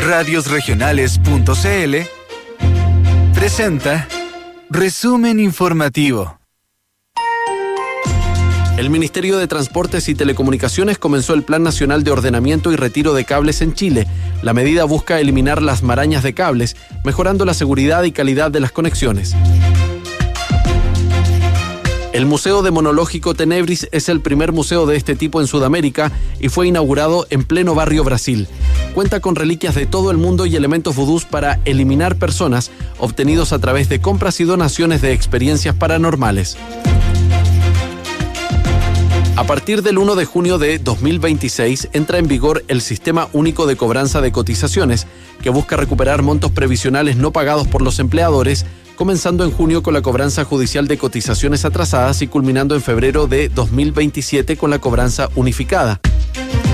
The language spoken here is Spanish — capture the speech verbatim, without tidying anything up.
radios regionales punto c l presenta Resumen Informativo. El Ministerio de Transportes y Telecomunicaciones comenzó el Plan Nacional de Ordenamiento y Retiro de Cables en Chile. La medida busca eliminar las marañas de cables, mejorando la seguridad y calidad de las conexiones. El Museo Demonológico Tenebris es el primer museo de este tipo en Sudamérica y fue inaugurado en pleno barrio Brasil. Cuenta con reliquias de todo el mundo y elementos vudús para eliminar personas, obtenidos a través de compras y donaciones de experiencias paranormales. A partir del primero de junio de dos mil veintiséis entra en vigor el Sistema Único de Cobranza de Cotizaciones, que busca recuperar montos previsionales no pagados por los empleadores, comenzando en junio con la cobranza judicial de cotizaciones atrasadas y culminando en febrero de dos mil veintisiete con la cobranza unificada.